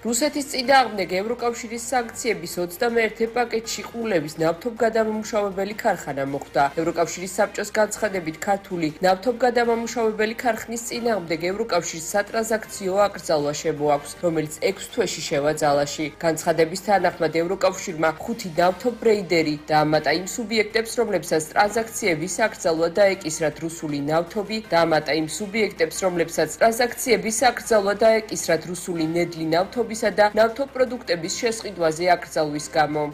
რუსეთის წინააღმდეგ ევროკავშირის სანქციების 21 პაკეტში ყულების ნავთობგადამამუშავებელი ქარხანა მოხვდა. ევროკავშირის საბჭოს განცხადებით ქართული ნავთობგადამამუშავებელი ქარხნის წინააღმდეგ ევროკავშირის სატრანზაქციო აკრძალვა შემოაქვს, რომელიც 6 თვეში შევაძალაში. განცხადების თანახმად ევროკავშირმა 5 ნავთობბრეიდერი დაამატა იმ სუბიექტებს, რომლებსაც ტრანზაქციების აკრძალვა დაეკისრათ რუსული ნავთობი, დაამატა იმ სუბიექტებს, რომლებსაც ტრანზაქციების აკრძალვა დაეკისრათ რუსული ნედლი ნავთობი და ნავთობპროდუქტების შესყიდვაზე აკრძალვის გამო.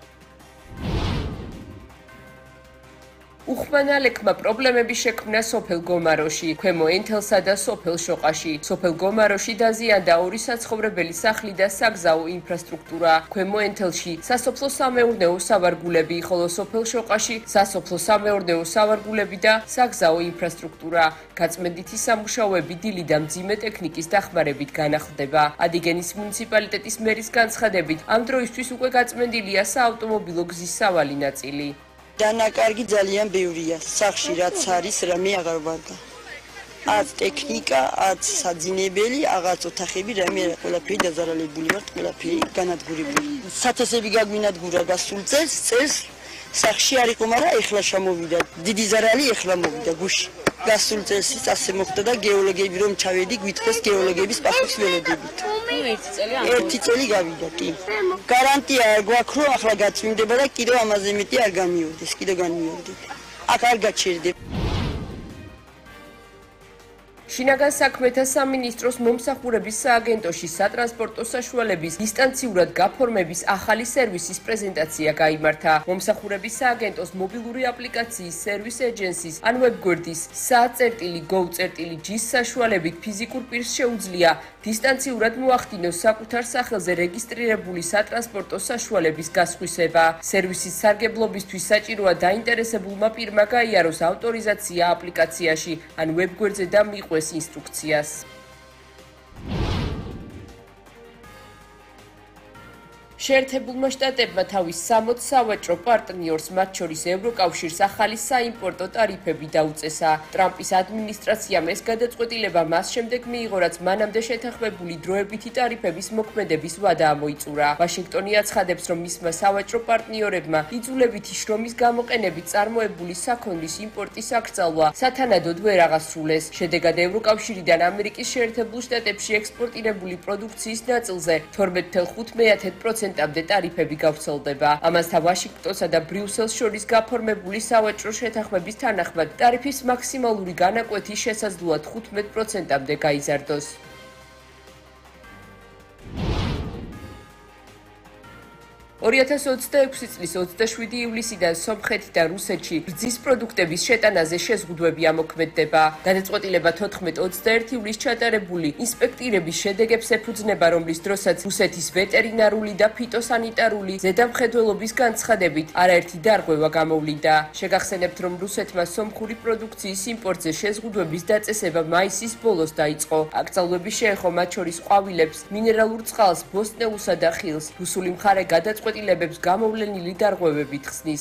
უხმანალექმა პრობლემები შექმნა სოფელ გომაროში, ქვემო ენთელსა და სოფელ შოყაში. სოფელ გომაროში დაზიანდა 2 საცხოვრებელი სახლი და საგზაო ინფრასტრუქტურა. ქვემო ენთელში სასოფლო-სამეურნეო სავარგულები, ხოლო სოფელ შოყაში სასოფლო-სამეურნეო სავარგულები და საგზაო ინფრასტრუქტურა. გაწმენდითი სამუშაოები დილი და მძიმე ტექნიკის დახმარებით განახლდება. ადიგენის მუნიციპალიტეტის მერის განცხადებით, ამ დროისთვის უკვე გაწმენდილია საავტომობილო გზის სავალი ნაწილი. დანაკარგი ძალიან ბევრია. სახში რაც არის, რამე აღარ ვარგა. არც ტექნიკა, არც საძინებელი, აღარც ოთახები, რამე ყველაფერი დაზარალებული ვართ, ყველაფერი განადგურებული. სათესები გაგვინადგურა გასულ წელს, სახში არ იყო, მაგრამ ეხლა შემოვიდა. დიდი ზარალი ეხლა მოვიდა გუში. გასულ წელსიც ასე მოხდა და გეოლოგები რომ ჩავედი, გვითხრეს გეოლოგების პასუხს ველოდებით. ერთი წელი გავიდა, კი. გარანტია არ გვაქვს, რომ ახლა გაწმინდება და კიდევ ამაზე მეტი არ გამიორდეს, კიდევ განმიორდეთ. აქ არ გაჩერდება. შინაგან საქმეთა სამინისტროს მომსახურების სააგენტოში სატრანსპორტო საშუალების დისტანციურად გაფორმების ახალი სერვისის პრეზენტაცია გაიმართა. მომსახურების სააგენტოს მობილური აპლიკაციის სერვის ეჯენსის ან ვებგვერდის SA.gov.gis საშუალებით ფიზიკურ პირს შეუძლია დისტანციურად მოახდინოს საკუთარ სახელზე რეგისტრირებული სატრანსპორტო საშუალების გასხვისება. სერვისის სარგებლობისთვის საჭიროა დაინტერესებულმა პირმა გაიაროს ავტორიზაცია აპლიკაციაში ან ვებგვერდზე და მიყვეს ინსტრუქციას. შეერთებულმა შტატებმა თავის 60 სავაჭრო პარტნიორს, მათ შორის ევროკავშირს, ახალი საიმპორტო ტარიფები დაუწესა. ტრამპის ადმინისტრაციამ ეს გადაწყვეტილება მას შემდეგ მიიღო, რაც მანამდე შეთანხმებული დროებითი ტარიფების მოქმედების ვადა ამოიწურა. ვაშინგტონი აცხადებს, რომ მისმა სავაჭრო პარტნიორებმა იძულებითი შრომის გამოყენებით წარმოებული საქონლის იმპორტის აკრძალვა სათანადოდ ვერ აღასრულეს. შედეგად ევროკავშირიდან ამერიკის შეერთებულ შტატებში ექსპორტირებული პროდუქციის ნაწილზე 12.5% ტარიფები გავრცელდება. ამასთან ვაშინგტონსა და ბრიუსელს შორის გაფორმებული სავაჭრო შეთანხმების თანახმად ტარიფის მაქსიმალური განაკვეთი შესაძლოა 15%-მდე გაიზარდოს. წლის 27 ივლისიდან სომხეთი და რუსეთში რძის პროდუქტების შეტანაზე შეზღუდვები ამოქმედდება. გადაწყვეტილება 14-21 ივლისს ჩატარებული ინსპექტირების შედეგებს ეფუძნება, რომლის დროსაც რუსეთის ვეტერინარული და ფიტოსანიტარული ზედამხედველობის განცხადებით არაერთი დარღვევა გამოვლინდა. შეგახსენებთ, რომ რუსეთმა სომხური პროდუქციის იმპორტზე შეზღუდვების დაწესება მაისის ბოლოს დაიწყო. აკრძალვები შეეხო მათ შორის ყვავილებს, მინერალურ წყალს, ბოსტნეულსა და ხილს. რუსული მხარე გადაწყვეტილებებს გამოვლენილი დარღვევებით ხსნის.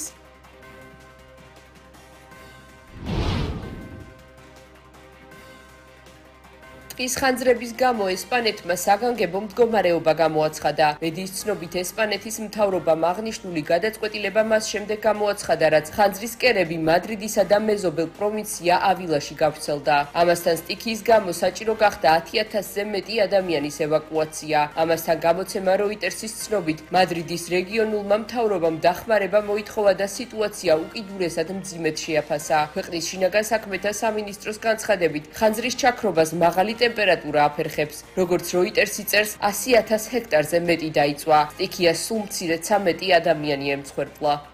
ტყის ხანძრების გამო ესპანეთმა საგანგებო მდგომარეობა გამოაცხადა. მედიის ცნობით ესპანეთის მთავრობამ აღნიშნული გადაწყვეტილება მას შემდეგ გამოაცხადა, რაც ხანძრის კერები მადრიდისა და მეზობელ პროვინცია ავილაში გავრცელდა. ამასთან სტიქიის გამო საჭირო გახდა 10,000-ზე მეტი ადამიანის ევაკუაცია. ამასთან გამოცემა როიტერსის ცნობით მადრიდის რეგიონულმა მთავრობამ დახმარება მოითხოვა და სიტუაცია უკიდურესად მძიმედ შეაფასა. ქვეყნის შინაგან საქმეთა სამინისტროს განცხადებით, ხანძრის ჩაქრობას მაღალი ტემპერატურა აფერხებს. როგორც როიტერსი წერს, 100,000 ჰექტარზე მეტი დაიწვა. სტიქიას სულ მცირე 13 ადამიანი ემცხვერპლა.